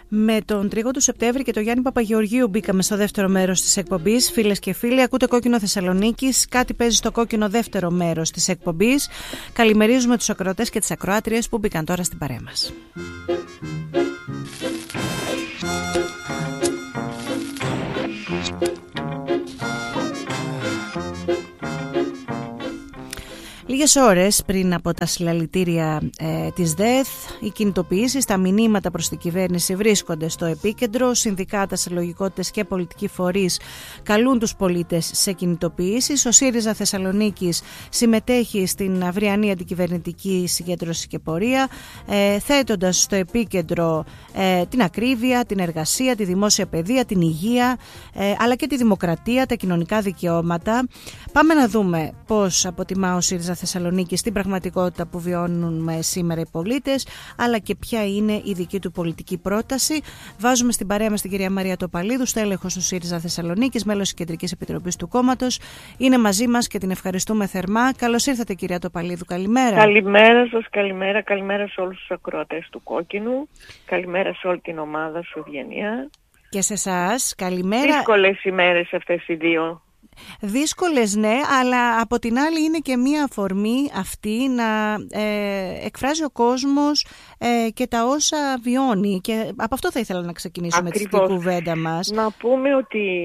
Με τον Τρίγο του Σεπτέμβρη και τον Γιάννη Παπαγεωργίου μπήκαμε στο δεύτερο μέρος της εκπομπής. Φίλες και φίλοι, ακούτε Κόκκινο Θεσσαλονίκης. Κάτι παίζει στο κόκκινο δεύτερο μέρος της εκπομπής. Καλημερίζουμε τους ακροατές και τις ακροάτριες που μπήκαν τώρα στην παρέα μας. Λίγες ώρες πριν από τα συλλαλητήρια της ΔΕΘ, οι κινητοποιήσεις, τα μηνύματα προς την κυβέρνηση βρίσκονται στο επίκεντρο. Συνδικάτα, συλλογικότητες και πολιτικοί φορείς καλούν τους πολίτες σε κινητοποιήσεις. Ο ΣΥΡΙΖΑ Θεσσαλονίκης συμμετέχει στην αυριανή αντικυβερνητική συγκέντρωση και πορεία, θέτοντας στο επίκεντρο την ακρίβεια, την εργασία, τη δημόσια παιδεία, την υγεία, αλλά και τη δημοκρατία, τα κοινωνικά δικαιώματα. Πάμε να δούμε πώς αποτιμά ο ΣΥΡΙΖΑ Θεσσαλονίκη στην πραγματικότητα που βιώνουν σήμερα οι πολίτες, αλλά και ποια είναι η δική του πολιτική πρόταση. Βάζουμε στην παρέα μας την κυρία Μαρία Τοπαλίδου, στέλεχος του ΣΥΡΙΖΑ Θεσσαλονίκης, μέλος της Κεντρικής Επιτροπής του κόμματος. Είναι μαζί μας και την ευχαριστούμε θερμά. Καλώς ήρθατε, κυρία Τοπαλίδου. Καλημέρα. Καλημέρα σας, καλημέρα. Καλημέρα σε όλους τους ακροατές του Κόκκινου. Καλημέρα σε όλη την ομάδα σου, Ευγενία. Και σε εσάς, καλημέρα. Δύσκολες ημέρες αυτές οι δύο. Δύσκολες, ναι, αλλά από την άλλη είναι και μία αφορμή αυτή να εκφράζει ο κόσμος και τα όσα βιώνει, και από αυτό θα ήθελα να ξεκινήσουμε τη κουβέντα μας. Να πούμε ότι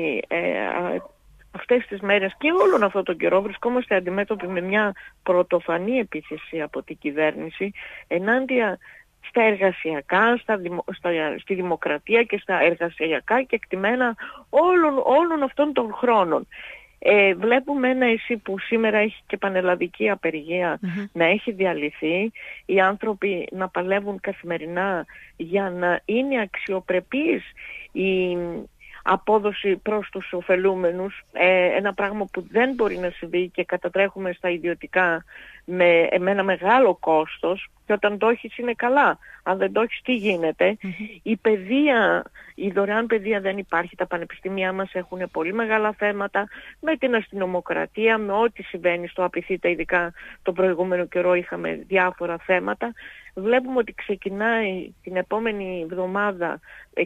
αυτές τις μέρες και όλον αυτόν τον καιρό βρισκόμαστε αντιμέτωποι με μια πρωτοφανή επίθεση από την κυβέρνηση ενάντια στα εργασιακά, στη δημοκρατία και στα εργασιακά και εκτιμένα όλων αυτών των χρόνων. Βλέπουμε ένα ΕΣΥ που σήμερα έχει και πανελλαδική απεργία να έχει διαλυθεί, οι άνθρωποι να παλεύουν καθημερινά για να είναι αξιοπρεπής η απόδοση προς τους ωφελούμενους, ένα πράγμα που δεν μπορεί να συμβεί και κατατρέχουμε στα ιδιωτικά με ένα μεγάλο κόστος, και όταν το έχεις είναι καλά, αν δεν το έχεις τι γίνεται. Η παιδεία, η δωρεάν παιδεία δεν υπάρχει, τα πανεπιστήμια μας έχουν πολύ μεγάλα θέματα με την αστυνομοκρατία, με ό,τι συμβαίνει στο Απειθήτα, ειδικά τον προηγούμενο καιρό είχαμε διάφορα θέματα. Βλέπουμε ότι ξεκινούν την επόμενη εβδομάδα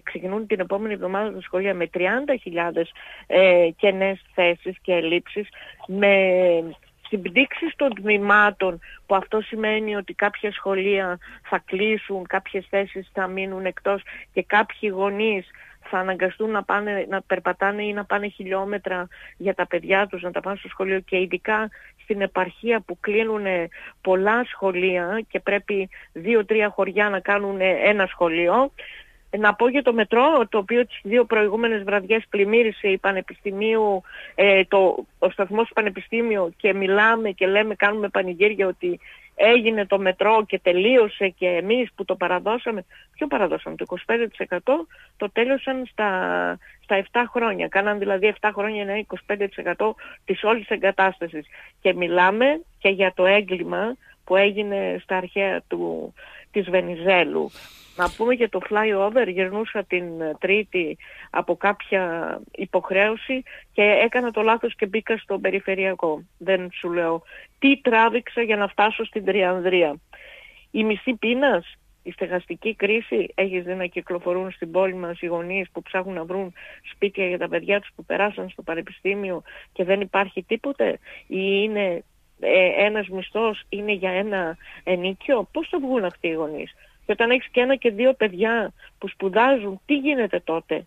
τα σχολεία με 30.000 κενές θέσεις και ελλείψεις, με συμπτύξεις των τμήματων, που αυτό σημαίνει ότι κάποια σχολεία θα κλείσουν, κάποιες θέσεις θα μείνουν εκτός και κάποιοι γονείς θα αναγκαστούν να περπατάνε ή να πάνε χιλιόμετρα για τα παιδιά τους, να τα πάνε στο σχολείο, και ειδικά στην επαρχία που κλείνουν πολλά σχολεία και πρέπει 2-3 χωριά να κάνουν ένα σχολείο. Να πω για το μετρό, το οποίο τις 2 προηγούμενες βραδιές πλημμύρισε η Πανεπιστημίου, ο σταθμός του Πανεπιστήμιου, και μιλάμε και λέμε, κάνουμε πανηγύρια ότι έγινε το μετρό και τελείωσε, και εμείς που το παραδώσαμε, ποιο παραδώσαμε, το 25%, το τέλειωσαν στα 7 χρόνια. Κάναν δηλαδή 7 χρόνια ένα 25% της όλης εγκατάστασης. Και μιλάμε και για το έγκλημα που έγινε στα αρχαία της Βενιζέλου. Να πούμε για το flyover, γυρνούσα την Τρίτη από κάποια υποχρέωση και έκανα το λάθος και μπήκα στο περιφερειακό. Δεν σου λέω τι τράβηξα για να φτάσω στην Τριανδρία. Η μισή πείνας, η στεγαστική κρίση, έχεις δει να κυκλοφορούν στην πόλη μας οι γονείς που ψάχνουν να βρουν σπίτια για τα παιδιά τους που περάσαν στο πανεπιστήμιο και δεν υπάρχει τίποτε, ή είναι ένας μισθός, είναι για ένα ενίκιο. Πώς θα βγουν αυτοί οι γονείς? Και όταν έχεις και 1 και 2 παιδιά που σπουδάζουν, τι γίνεται τότε?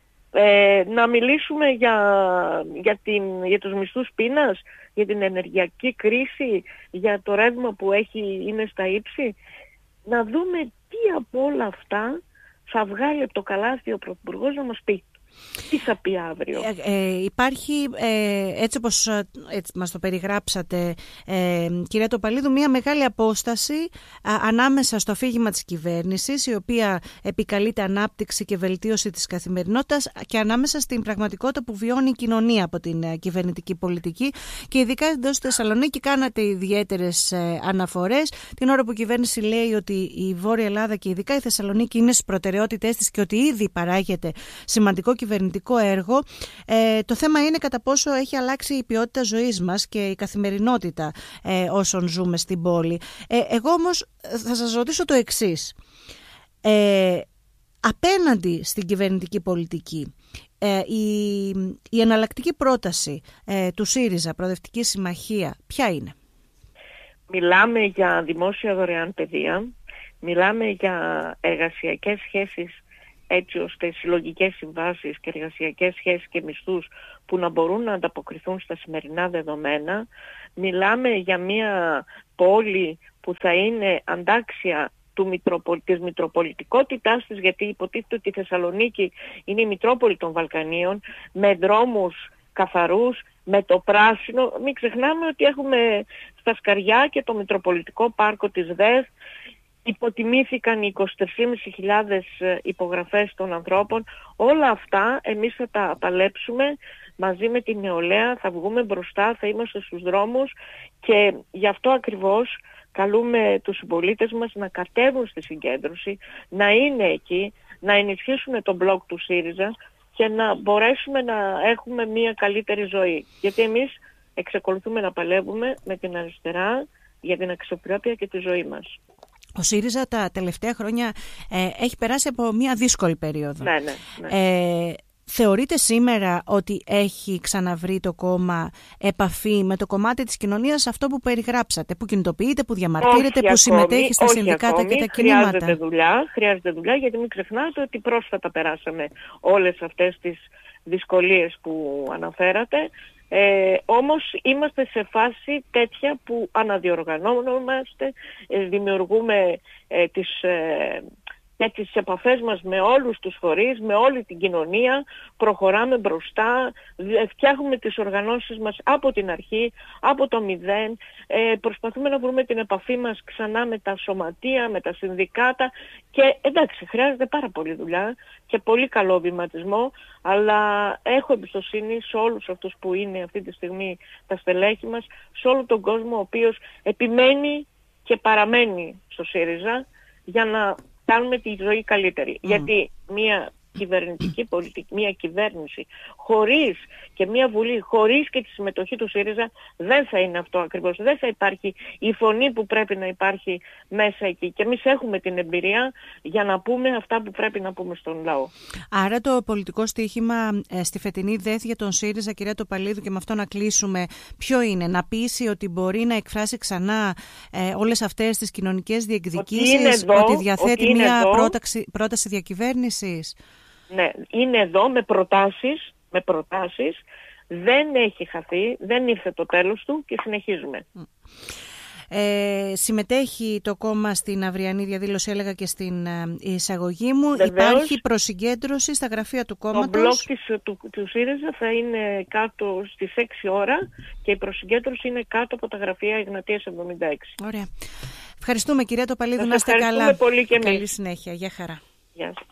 Να μιλήσουμε για τους μισθούς πείνας, για την ενεργειακή κρίση, για το ρεύμα που είναι στα ύψη. Να δούμε τι από όλα αυτά θα βγάλει από το καλάθι ο Πρωθυπουργός να μας πει. Τι θα πει αύριο? Υπάρχει, έτσι όπως μας το περιγράψατε, κυρία Τοπαλίδου, μια μεγάλη απόσταση ανάμεσα στο αφήγημα της κυβέρνησης, η οποία επικαλείται ανάπτυξη και βελτίωση της καθημερινότητας, και ανάμεσα στην πραγματικότητα που βιώνει η κοινωνία από την κυβερνητική πολιτική. Και ειδικά εντός στη Θεσσαλονίκη κάνατε ιδιαίτερες αναφορές την ώρα που η κυβέρνηση λέει ότι η Βόρεια Ελλάδα και ειδικά η Θεσσαλονίκη είναι στις προτεραιότητές της και ότι ήδη παράγεται σημαντικό κυβερνητικό έργο. Το θέμα είναι κατά πόσο έχει αλλάξει η ποιότητα ζωής μας και η καθημερινότητα όσων ζούμε στην πόλη. Εγώ όμως θα σας ρωτήσω το εξής. Απέναντι στην κυβερνητική πολιτική, η εναλλακτική πρόταση του ΣΥΡΙΖΑ, Προοδευτική Συμμαχία, ποια είναι? Μιλάμε για δημόσια δωρεάν παιδεία, μιλάμε για εργασιακές σχέσεις έτσι ώστε συλλογικές συμβάσεις και εργασιακές σχέσεις και μισθούς που να μπορούν να ανταποκριθούν στα σημερινά δεδομένα. Μιλάμε για μια πόλη που θα είναι αντάξια της μητροπολιτικότητάς της, γιατί υποτίθεται ότι η Θεσσαλονίκη είναι η Μητρόπολη των Βαλκανίων, με δρόμους καθαρούς, με το πράσινο. Μην ξεχνάμε ότι έχουμε στα Σκαριά και το Μητροπολιτικό Πάρκο της ΔΕΘ. Υποτιμήθηκαν οι 23.500 υπογραφές των ανθρώπων. Όλα αυτά εμείς θα τα παλέψουμε μαζί με την νεολαία, θα βγούμε μπροστά, θα είμαστε στους δρόμους και γι' αυτό ακριβώς καλούμε τους συμπολίτες μας να κατέβουν στη συγκέντρωση, να είναι εκεί, να ενισχύσουν τον μπλοκ του ΣΥΡΙΖΑ και να μπορέσουμε να έχουμε μια καλύτερη ζωή. Γιατί εμείς εξακολουθούμε να παλεύουμε με την αριστερά για την αξιοπρέπεια και τη ζωή μας. Ο ΣΥΡΙΖΑ τα τελευταία χρόνια έχει περάσει από μια δύσκολη περίοδο. Ναι. Θεωρείτε σήμερα ότι έχει ξαναβρει το κόμμα επαφή με το κομμάτι της κοινωνίας, αυτό που περιγράψατε, που κινητοποιείται, που διαμαρτύρεται, που συμμετέχει στα συνδικάτα και τα κινήματα? Χρειάζεται δουλειά, γιατί μην ξεχνάτε ότι πρόσφατα περάσαμε όλες αυτές τις δυσκολίες που αναφέρατε. Όμως είμαστε σε φάση τέτοια που αναδιοργανώνομαστε, δημιουργούμε τις επαφές μας με όλους τους φορείς, με όλη την κοινωνία, προχωράμε μπροστά, φτιάχνουμε τις οργανώσεις μας από την αρχή, από το μηδέν, προσπαθούμε να βρούμε την επαφή μας ξανά με τα σωματεία, με τα συνδικάτα και εντάξει, χρειάζεται πάρα πολύ δουλειά και πολύ καλό βηματισμό, αλλά έχω εμπιστοσύνη σε όλους αυτούς που είναι αυτή τη στιγμή τα στελέχη μας, σε όλο τον κόσμο ο οποίος επιμένει και παραμένει στο ΣΥΡΙΖΑ για να κάνουμε τη ζωή καλύτερη. Γιατί μια κυβερνητική πολιτική, μια κυβέρνηση χωρίς και μια βουλή χωρίς και τη συμμετοχή του ΣΥΡΙΖΑ δεν θα είναι αυτό ακριβώς. Δεν θα υπάρχει η φωνή που πρέπει να υπάρχει μέσα εκεί. Και εμείς έχουμε την εμπειρία για να πούμε αυτά που πρέπει να πούμε στον λαό. Άρα το πολιτικό στοίχημα στη φετινή ΔΕΘ για τον ΣΥΡΙΖΑ, κυρία Τοπαλίδου, και με αυτό να κλείσουμε, ποιο είναι? Να πείσει ότι μπορεί να εκφράσει ξανά όλες αυτές τις κοινωνικές διεκδικήσεις, ότι διαθέτει μια πρόταση διακυβέρνησης? Ναι, είναι εδώ με προτάσεις, δεν έχει χαθεί, δεν ήρθε το τέλος του και συνεχίζουμε. Συμμετέχει το κόμμα στην αυριανή διαδήλωση, έλεγα και στην εισαγωγή μου. Βεβαίως, υπάρχει προσυγκέντρωση στα γραφεία του κόμματος. Το μπλοκ του ΣΥΡΙΖΑ θα είναι κάτω στις 6 ώρα και η προσυγκέντρωση είναι κάτω από τα γραφεία Εγνατίας 76. Ωραία. Ευχαριστούμε κυρία Τοπαλίδου, να είστε καλά. Ευχαριστούμε πολύ και εμείς. Καλή συνέχεια. Γεια χαρά. Γεια σας.